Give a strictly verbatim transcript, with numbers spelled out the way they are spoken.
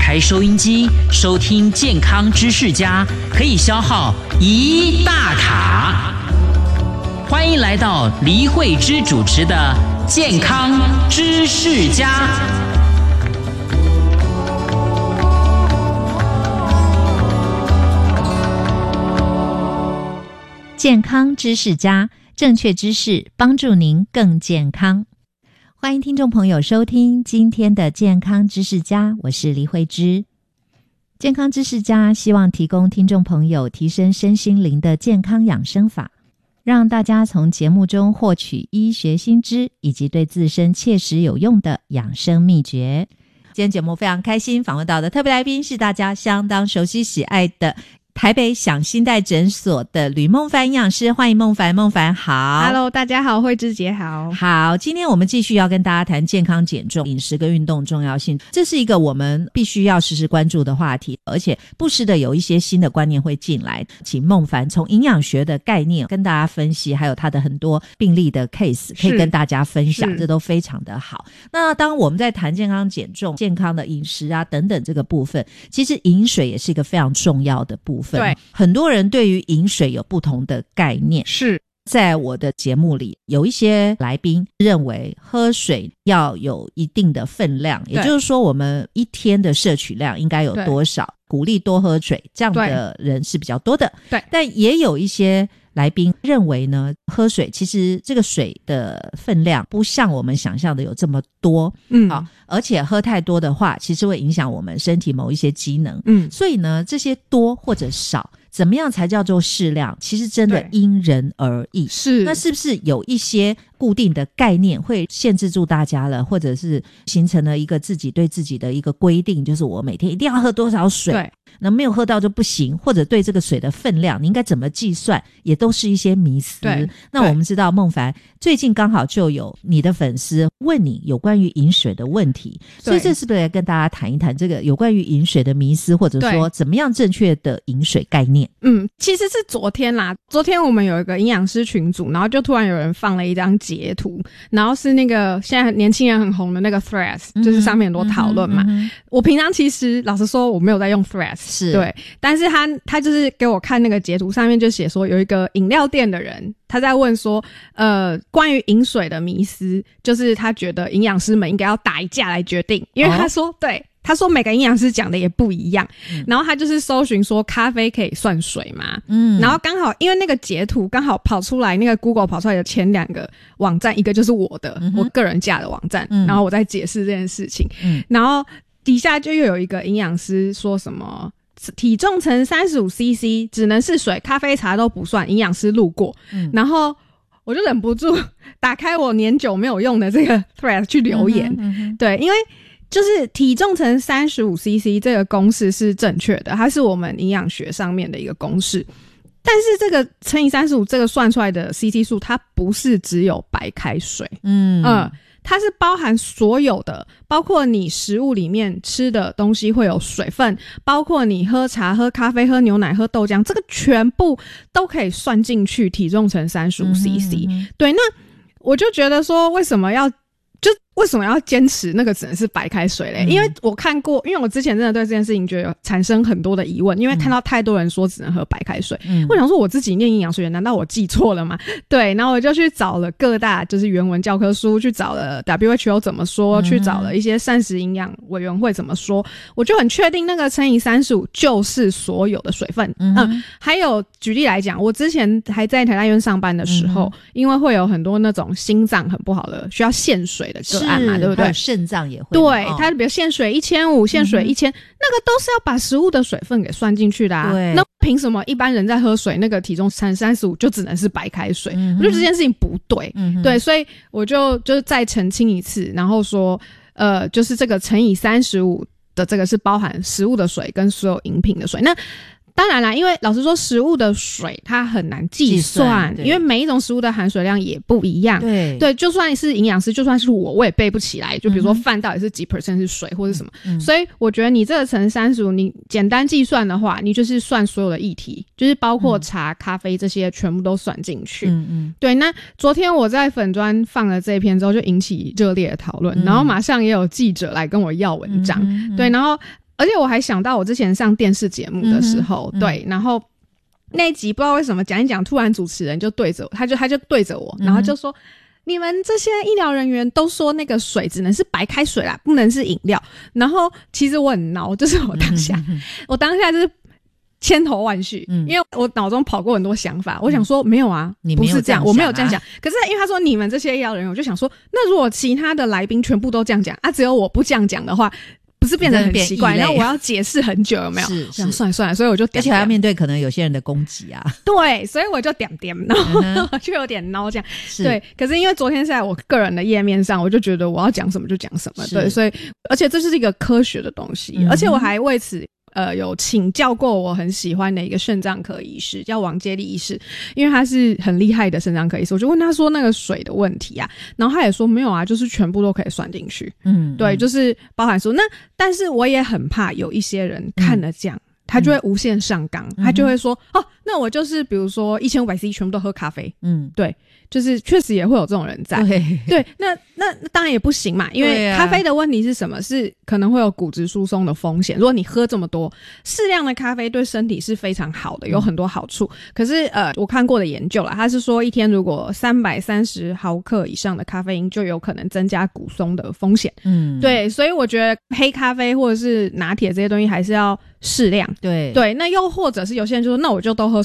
台收音机收听健康知识家，可以消耗一大卡。欢迎来到黎慧芝主持的健康知识家。 健康知识家，正确知识帮助您更健康。欢迎听众朋友收听今天的健康知识家，我是黎慧芝。健康知识家希望提供听众朋友提升身心灵的健康养生法，让大家从节目中获取医学新知以及对自身切实有用的养生秘诀。今天节目非常开心，访问到的特别来宾是大家相当熟悉喜爱的台北享新代诊所的吕孟凡营养师，欢迎孟凡。孟凡好。 Hello， 大家好，慧芝姐好。 好，今天我们继续要跟大家谈健康减重、饮食跟运动重要性，这是一个我们必须要时时关注的话题，而且不时的有一些新的观念会进来，请孟凡从营养学的概念跟大家分析，还有他的很多病例的 case 可以跟大家分享，这都非常的好。那当我们在谈健康减重、健康的饮食啊等等这个部分，其实饮水也是一个非常重要的部分。 对， 很多人对于饮水有不同的概念。 是在我的节目里，有一些来宾认为喝水要有一定的分量，也就是说我们一天的摄取量应该有多少，鼓励多喝水，这样的人是比较多的。对，但也有一些来宾认为呢，喝水其实这个水的分量不像我们想象的有这么多，嗯，好，而且喝太多的话其实会影响我们身体某一些机能，嗯，所以呢这些多或者少怎么样才叫做适量，其实真的因人而异。是，那是不是有一些固定的概念会限制住大家了，或者是形成了一个自己对自己的一个规定，就是我每天一定要喝多少水，对，那没有喝到就不行，或者对这个水的分量你应该怎么计算，也都是一些迷思。对，那我们知道孟凡最近刚好就有你的粉丝问你有关于饮水的问题，所以这是不是来跟大家谈一谈这个有关于饮水的迷思，或者说怎么样正确的饮水概念？ 嗯，其实是昨天啦，昨天我们有一个营养师群组，然后就突然有人放了一张截图，然后是那个现在年轻人很红的那个 Threads，嗯，就是上面很多讨论嘛，嗯嗯。我平常其实老实说我没有在用 Threads， 是对，但是他他就是给我看那个截图，上面就写说有一个饮料店的人他在问说呃，关于饮水的迷思，就是他觉得营养师们应该要打一架来决定，因为他说，哦，对，他说每个营养师讲的也不一样，嗯，然后他就是搜寻说咖啡可以算水吗？嗯，然后刚好因为那个截图刚好跑出来，那个 Google 跑出来的前两个网站，一个就是我的，嗯，我个人架的网站，嗯，然后我在解释这件事情，嗯，然后底下就又有一个营养师说什么体重乘 三十五 C C 只能是水，咖啡茶都不算，营养师路过，嗯，然后我就忍不住打开我年久没有用的这个 thread 去留言，嗯嗯，对，因为就是体重乘 三十五 C C 这个公式是正确的，它是我们营养学上面的一个公式，但是这个乘以三十五这个算出来的 C C 数，它不是只有白开水，嗯嗯，它是包含所有的，包括你食物里面吃的东西会有水分，包括你喝茶、喝咖啡、喝牛奶、喝豆浆，这个全部都可以算进去体重乘 三十五 C C，嗯嗯嗯。对，那我就觉得说为什么要就为什么要坚持那个只能是白开水嘞？嗯，因为我看过，因为我之前真的对这件事情觉得产生很多的疑问，因为看到太多人说只能喝白开水，嗯，我想说我自己念营养学，难道我记错了吗？对，然后我就去找了各大就是原文教科书，去找了 W H O 怎么说，嗯，去找了一些膳食营养委员会怎么说，我就很确定那个乘以三十五就是所有的水分。嗯，嗯，还有举例来讲，我之前还在台大医院上班的时候，嗯，因为会有很多那种心脏很不好的需要限水的个案嘛，对不对？ 肾脏也会， 对，它比如限水一千五，限水一千，那个都是要把食物的水分给算进去的啊。对，那凭什么一般人在喝水那个体重乘三十五就只能是白开水？嗯，我觉得这件事情不对。嗯，对，所以我就就是再澄清一次，然后说呃，就是这个乘以三十五的这个是包含食物的水跟所有饮品的水。那当然啦，因为老实说食物的水它很难计算，因为每一种食物的含水量也不一样。对对，就算是营养师，就算是我我也背不起来，就比如说饭到底是几 percent 是水或是什么、嗯、所以我觉得你这个乘三十五你简单计算的话，你就是算所有的议题，就是包括茶、嗯、咖啡这些全部都算进去。嗯嗯，对。那昨天我在粉专放了这一篇之后就引起热烈的讨论、嗯、然后马上也有记者来跟我要文章、嗯嗯、对，然后而且我还想到我之前上电视节目的时候，嗯、对，然后那一集不知道为什么讲一讲，突然主持人就对着我，他就他就对着我，然后就说。嗯你们这些医疗人员都说那个水只能是白开水啦，不能是饮料。然后其实我很恼，就是我当下，嗯、我当下就是千头万绪，嗯、因为我脑中跑过很多想法。我想说没有啊， 你不是这样，我没有这样讲。 啊、 可是因为他说你们这些医疗人员，我就想说，那如果其他的来宾全部都这样讲啊，只有我不这样讲的话。不是变得很奇怪，然后我要解释很久，有没有？ 是， 是算了算了，所以我就点点， 而且还要面对可能有些人的攻击啊。 对，所以我就点点，然后、嗯、我就有点孬这样。对，可是因为昨天是在我个人的页面上，我就觉得我要讲什么就讲什么，对，所以而且这是一个科学的东西，嗯、而且我还为此。呃，有请教过我很喜欢的一个肾脏科医师，叫王接力医师，因为他是很厉害的肾脏科医师，我就问他说那个水的问题啊，然后他也说没有啊，就是全部都可以算进去，嗯，对，就是包含说那，但是我也很怕有一些人看了这样。嗯他就会无限上纲，嗯、他就会说哦，那我就是比如说一千五百 C 全部都喝咖啡，嗯，对，就是确实也会有这种人在， 对， 对，那那当然也不行嘛，因为咖啡的问题是什么？是可能会有骨质疏松的风险。如果你喝这么多，适量的咖啡对身体是非常好的，有很多好处。嗯、可是呃，我看过的研究啦，他是说一天如果三百三十毫克以上的咖啡因，就有可能增加骨松的风险。嗯，对，所以我觉得黑咖啡或者是拿铁这些东西还是要适量。 对对，那又或者是有些人就说，那我就都喝